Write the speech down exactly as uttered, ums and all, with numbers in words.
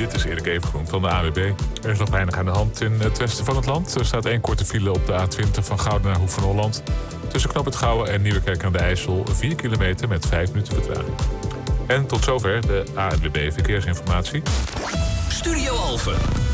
Dit is Erik Evengroen van de A W B. Er is nog weinig aan de hand in het westen van het land. Er staat één korte file op de A twintig van Gouden naar Hoek van Holland. Tussen Knoop het Gouwen en Nieuwekerk aan de IJssel vier kilometer met vijf minuten vertraging. En tot zover de A W B Verkeersinformatie. Studio Alphen.